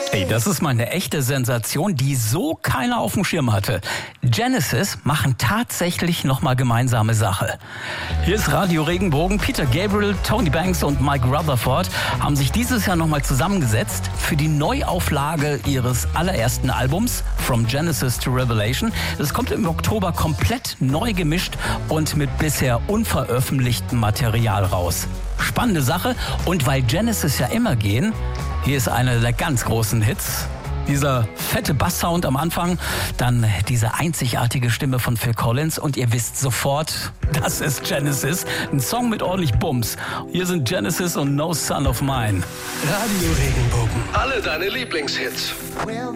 Ey, das ist mal eine echte Sensation, die so keiner auf dem Schirm hatte. Genesis machen tatsächlich nochmal gemeinsame Sache. Hier ist Radio Regenbogen. Peter Gabriel, Tony Banks und Mike Rutherford haben sich dieses Jahr nochmal zusammengesetzt für die Neuauflage ihres allerersten Albums From Genesis to Revelation. Das kommt im Oktober komplett neu gemischt und mit bisher unveröffentlichtem Material raus. Spannende Sache, und weil Genesis ja immer gehen, hier ist einer der ganz großen Hits. Dieser fette Basssound am Anfang, dann diese einzigartige Stimme von Phil Collins und ihr wisst sofort, das ist Genesis. Ein Song mit ordentlich Bums. Hier sind Genesis und No Son of Mine. Radio Regenbogen. Alle deine Lieblingshits. Well,